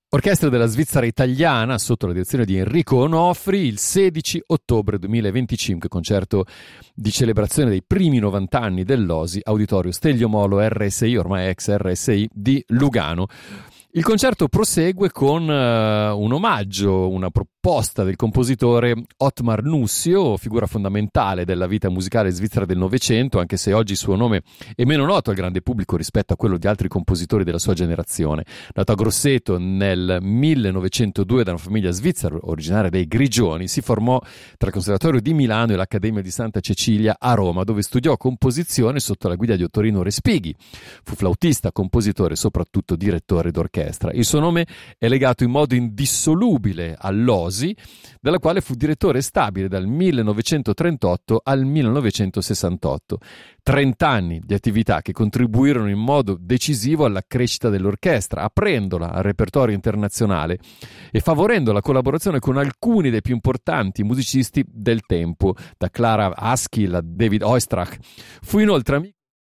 Orchestra della Svizzera Italiana, sotto la direzione di Enrico Onofri, il 16 ottobre 2025, concerto di celebrazione dei primi 90 anni dell'OSI, Auditorio Stelio Molo RSI, ormai ex RSI, di Lugano. Il concerto prosegue con un omaggio, una proposta del compositore Ottmar Nussio, figura fondamentale della vita musicale svizzera del Novecento, anche se oggi il suo nome è meno noto al grande pubblico rispetto a quello di altri compositori della sua generazione. Nato a Grosseto nel 1902 da una famiglia svizzera originaria dei Grigioni, si formò tra il Conservatorio di Milano e l'Accademia di Santa Cecilia a Roma, dove studiò composizione sotto la guida di Ottorino Respighi. Fu flautista, compositore e soprattutto direttore d'orchestra. Il suo nome è legato in modo indissolubile all'OSI, della quale fu direttore stabile dal 1938 al 1968. 30 anni di attività che contribuirono in modo decisivo alla crescita dell'orchestra, aprendola al repertorio internazionale e favorendo la collaborazione con alcuni dei più importanti musicisti del tempo, da Clara Askill a David Oistrakh. Fu inoltre amico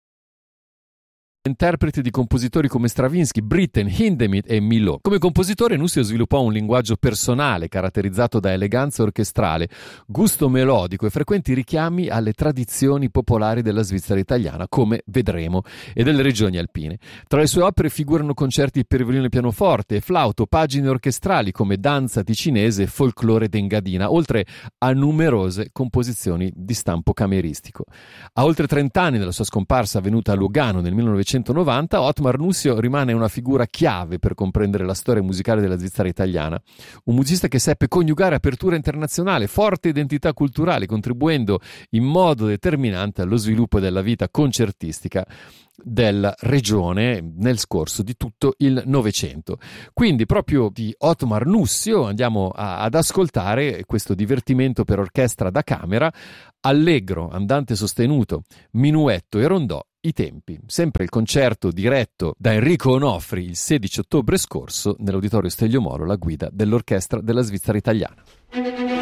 interpreti di compositori come Stravinsky, Britten, Hindemith e Milhaud. Come compositore Nussio sviluppò un linguaggio personale caratterizzato da eleganza orchestrale, gusto melodico e frequenti richiami alle tradizioni popolari della Svizzera italiana, come vedremo, e delle regioni alpine. Tra le sue opere figurano concerti per violino e pianoforte e flauto, pagine orchestrali come danza ticinese e folklore d'Engadina, oltre a numerose composizioni di stampo cameristico. A oltre 30 anni dalla sua scomparsa avvenuta a Lugano nel 1990, Ottmar Nussio rimane una figura chiave per comprendere la storia musicale della Svizzera italiana. Un musicista che seppe coniugare apertura internazionale, forte identità culturale, contribuendo in modo determinante allo sviluppo della vita concertistica della regione nel corso di tutto il Novecento. Quindi proprio di Ottmar Nussio andiamo ad ascoltare questo divertimento per orchestra da camera, allegro, andante sostenuto, minuetto e rondò, I tempi. Sempre il concerto diretto da Enrico Onofri il 16 ottobre scorso nell'Auditorio Stelio Molo, la guida dell'Orchestra della Svizzera Italiana.